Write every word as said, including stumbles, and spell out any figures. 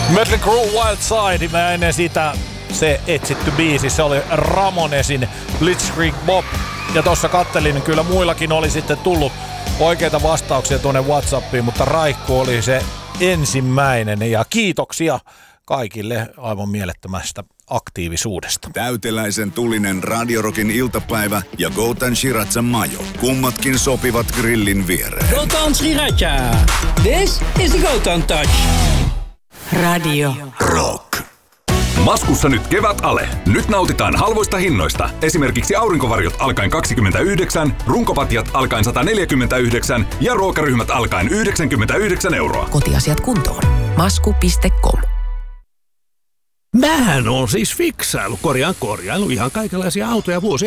Mötley Crüe Wild Side, mä ennen sitä se etsitty biisi, se oli Ramonesin Blitzkrieg Bob. Ja tossa kattelin, kyllä muillakin oli sitten tullut oikeita vastauksia tuonne WhatsAppiin, mutta Raikku oli se ensimmäinen. Ja kiitoksia kaikille aivan mielettömästä aktiivisuudesta. Täyteläisen tulinen Radio Rockin iltapäivä ja Goutan Shiratsa Majo. Kummatkin sopivat grillin viereen. Goutan Shiratsa. This is the Goutan Touch. Radio Rock. Maskussa nyt kevät ale. Nyt nautitaan halvoista hinnoista. Esimerkiksi aurinkovarjot alkaen kaksikymmentäyhdeksän, runkopatjat alkaen sata neljäkymmentäyhdeksän ja ruokaryhmät alkaen yhdeksänkymmentäyhdeksän euroa. Kotiasiat kuntoon. masku piste com. Mähän on siis fiksailu, korjaan korjailu ihan kaikenlaisia autoja vuosia